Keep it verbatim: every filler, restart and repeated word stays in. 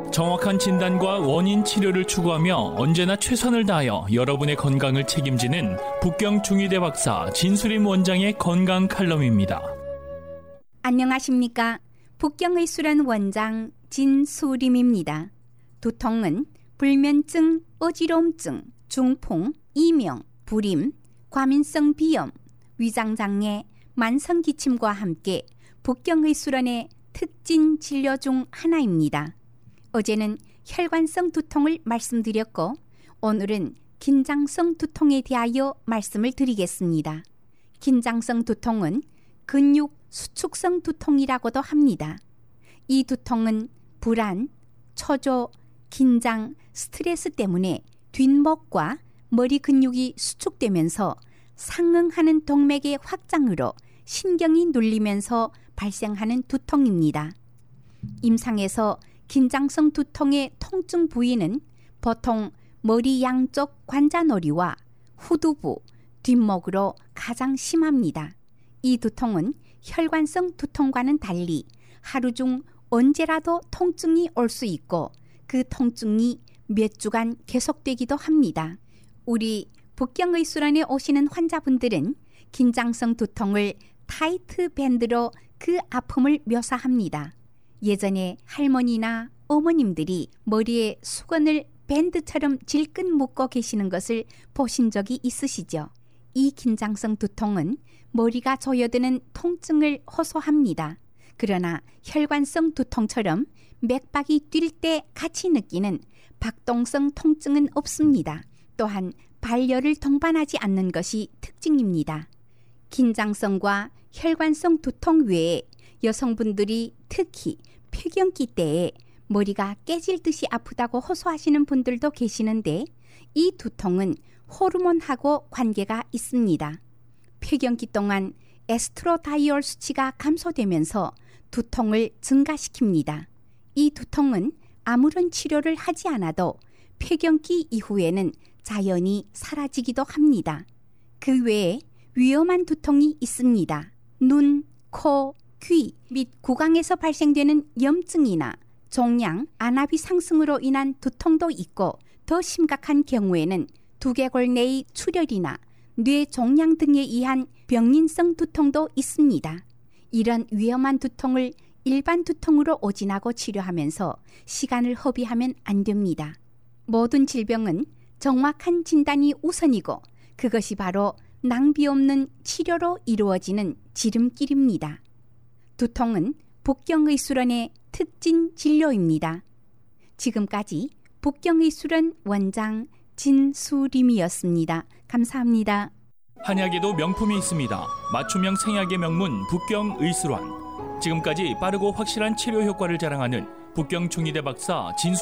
정확한 진단과 원인 치료를 추구하며 언제나 최선을 다하여 여러분의 건강을 책임지는 북경 중의대 박사 진수림 원장의 건강 칼럼입니다. 안녕하십니까? 북경의술원 원장 진수림입니다. 두통은 불면증, 어지러움증, 중풍, 이명, 불임, 과민성 비염, 위장장애, 만성기침과 함께 북경의술원의 특진 진료 중 하나입니다. 어제는 혈관성 두통을 말씀드렸고 오늘은 긴장성 두통에 대하여 말씀을 드리겠습니다. 긴장성 두통은 근육 수축성 두통이라고도 합니다. 이 두통은 불안, 초조, 긴장, 스트레스 때문에 뒷목과 머리 근육이 수축되면서 상응하는 동맥의 확장으로 신경이 눌리면서 발생하는 두통입니다. 임상에서 긴장성 두통의 통증 부위는 보통 머리 양쪽 관자놀이와 후두부, 뒷목으로 가장 심합니다. 이 두통은 혈관성 두통과는 달리 하루 중 언제라도 통증이 올 수 있고 그 통증이 몇 주간 계속되기도 합니다. 우리 북경의술원에 오시는 환자분들은 긴장성 두통을 타이트 밴드로 그 아픔을 묘사합니다. 예전에 할머니나 어머님들이 머리에 수건을 밴드처럼 질끈 묶고 계시는 것을 보신 적이 있으시죠? 이 긴장성 두통은 머리가 조여드는 통증을 호소합니다. 그러나 혈관성 두통처럼 맥박이 뛸 때 같이 느끼는 박동성 통증은 없습니다. 또한 발열을 동반하지 않는 것이 특징입니다. 긴장성과 혈관성 두통 외에 여성분들이 특히 폐경기 때에 머리가 깨질 듯이 아프다고 호소하시는 분들도 계시는데 이 두통은 호르몬하고 관계가 있습니다. 폐경기 동안 에스트로다이올 수치가 감소되면서 두통을 증가시킵니다. 이 두통은 아무런 치료를 하지 않아도 폐경기 이후에는 자연히 사라지기도 합니다. 그 외에 위험한 두통이 있습니다. 눈, 코, 귀 및 구강에서 발생되는 염증이나 종양, 안압이 상승으로 인한 두통도 있고 더 심각한 경우에는 두개골 내의 출혈이나 뇌 종양 등에 의한 병린성 두통도 있습니다. 이런 위험한 두통을 일반 두통으로 오진하고 치료하면서 시간을 허비하면 안 됩니다. 모든 질병은 정확한 진단이 우선이고 그것이 바로 낭비 없는 치료로 이루어지는 지름길입니다. 두통은 북경의술원의 특진 진료입니다. 지금까지 북경의술원 원장 진수림이었습니다. 감사합니다. 한약에도 명품이 있습니다. 맞춤형 생약의 명문 북경의술원. 지금까지 빠르고 확실한 치료 효과를 자랑하는 북경 중의대 박사 진수